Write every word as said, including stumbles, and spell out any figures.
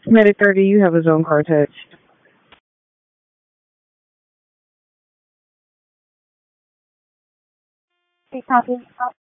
Medic thirty, you have a zone card touch. Hey, copy.